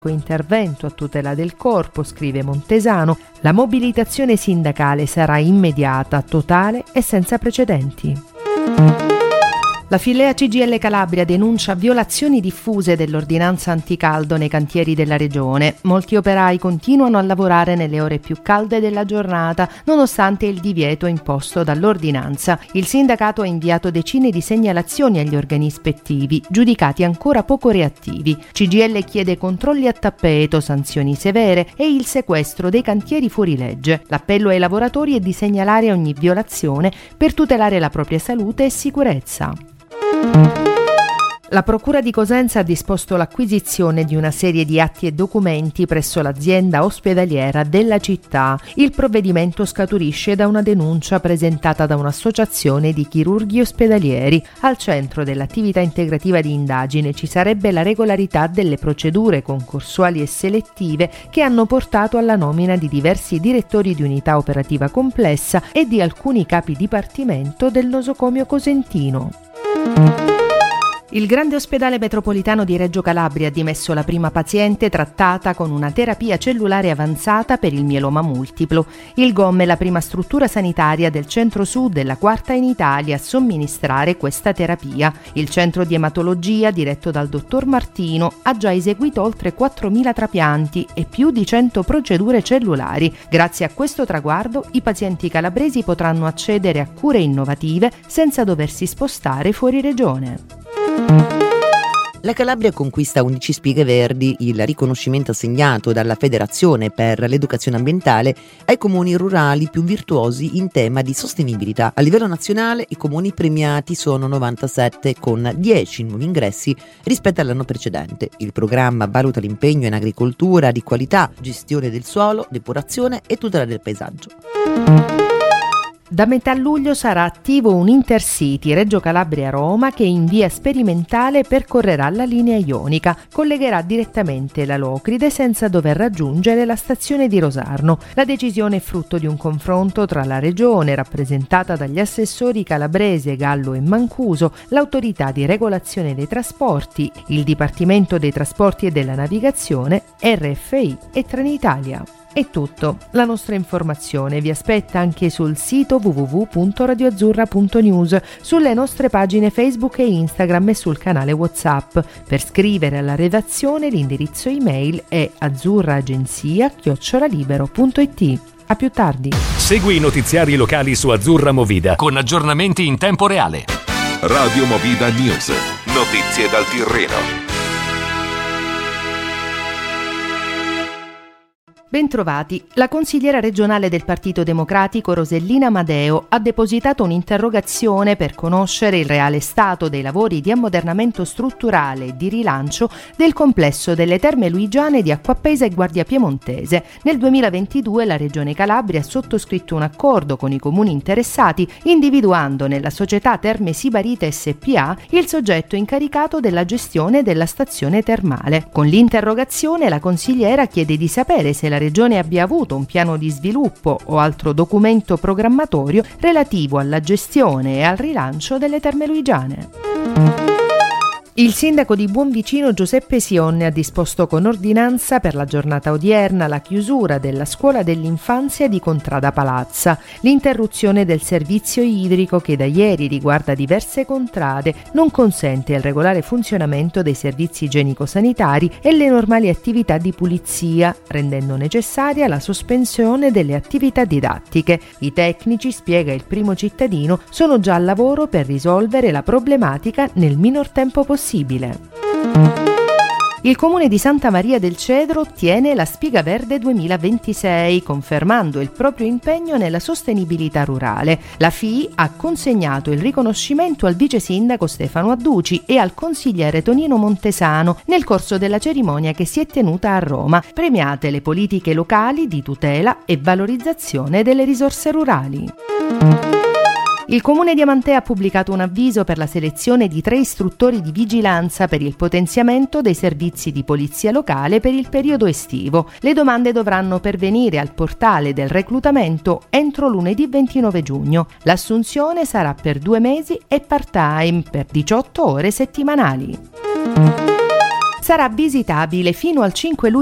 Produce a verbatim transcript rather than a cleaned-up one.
intervento a tutela del corpo, scrive Montesano. La mobilitazione sindacale sarà immediata, totale e senza precedenti. La Filea C G I L Calabria denuncia violazioni diffuse dell'ordinanza anticaldo nei cantieri della regione. Molti operai continuano a lavorare nelle ore più calde della giornata, nonostante il divieto imposto dall'ordinanza. Il sindacato ha inviato decine di segnalazioni agli organi ispettivi, giudicati ancora poco reattivi. C G I L chiede controlli a tappeto, sanzioni severe e il sequestro dei cantieri fuori legge. L'appello ai lavoratori è di segnalare ogni violazione per tutelare la propria salute e sicurezza. La Procura di Cosenza ha disposto l'acquisizione di una serie di atti e documenti presso l'azienda ospedaliera della città. Il provvedimento scaturisce da una denuncia presentata da un'associazione di chirurghi ospedalieri. Al centro dell'attività integrativa di indagine ci sarebbe la regolarità delle procedure concorsuali e selettive che hanno portato alla nomina di diversi direttori di unità operativa complessa e di alcuni capi dipartimento del nosocomio cosentino. Il grande ospedale metropolitano di Reggio Calabria ha dimesso la prima paziente trattata con una terapia cellulare avanzata per il mieloma multiplo. Il G O M è la prima struttura sanitaria del centro-sud e la quarta in Italia a somministrare questa terapia. Il centro di ematologia, diretto dal dottor Martino, ha già eseguito oltre quattromila trapianti e più di cento procedure cellulari. Grazie a questo traguardo, i pazienti calabresi potranno accedere a cure innovative senza doversi spostare fuori regione. La Calabria conquista undici spighe verdi, il riconoscimento assegnato dalla Federazione per l'Educazione Ambientale ai comuni rurali più virtuosi in tema di sostenibilità. A livello nazionale i comuni premiati sono novantasette, con dieci nuovi ingressi rispetto all'anno precedente. Il programma valuta l'impegno in agricoltura di qualità, gestione del suolo, depurazione e tutela del paesaggio. Da metà luglio sarà attivo un Intercity Reggio Calabria-Roma che in via sperimentale percorrerà la linea ionica, collegherà direttamente la Locride senza dover raggiungere la stazione di Rosarno. La decisione è frutto di un confronto tra la regione, rappresentata dagli assessori calabrese Gallo e Mancuso, l'autorità di regolazione dei trasporti, il Dipartimento dei Trasporti e della Navigazione, R F I e Trenitalia. È tutto. La nostra informazione vi aspetta anche sul sito w w w punto radioazzurra punto news, sulle nostre pagine Facebook e Instagram e sul canale WhatsApp. Per scrivere alla redazione l'indirizzo email è azzurraagenzia chiocciola libero punto it. A più tardi. Segui i notiziari locali su Azzurra Movida con aggiornamenti in tempo reale. Radio Movida News. Notizie dal Tirreno. Bentrovati. La consigliera regionale del Partito Democratico Rosellina Amadeo ha depositato un'interrogazione per conoscere il reale stato dei lavori di ammodernamento strutturale e di rilancio del complesso delle Terme Luigiane di Acquapesa e Guardia Piemontese. Nel duemilaventidue la Regione Calabria ha sottoscritto un accordo con i comuni interessati, individuando nella società Terme Sibarite S P A il soggetto incaricato della gestione della stazione termale. Con l'interrogazione la consigliera chiede di sapere se la Regione abbia avuto un piano di sviluppo o altro documento programmatorio relativo alla gestione e al rilancio delle Terme Luigiane. Il sindaco di Buonvicino Giuseppe Sionne ha disposto con ordinanza per la giornata odierna la chiusura della scuola dell'infanzia di Contrada Palazza, l'interruzione del servizio idrico che da ieri riguarda diverse contrade, non consente il regolare funzionamento dei servizi igienico-sanitari e le normali attività di pulizia, rendendo necessaria la sospensione delle attività didattiche. I tecnici, spiega il primo cittadino, sono già al lavoro per risolvere la problematica nel minor tempo possibile. Il comune di Santa Maria del Cedro ottiene la Spiga Verde duemilaventisei, confermando il proprio impegno nella sostenibilità rurale. La F I ha consegnato il riconoscimento al vice sindaco Stefano Adduci e al consigliere Tonino Montesano nel corso della cerimonia che si è tenuta a Roma, premiate le politiche locali di tutela e valorizzazione delle risorse rurali. Il Comune di Amantea ha pubblicato un avviso per la selezione di tre istruttori di vigilanza per il potenziamento dei servizi di polizia locale per il periodo estivo. Le domande dovranno pervenire al portale del reclutamento entro lunedì ventinove giugno. L'assunzione sarà per due mesi e part-time per diciotto ore settimanali. sarà visitabile fino al cinque luglio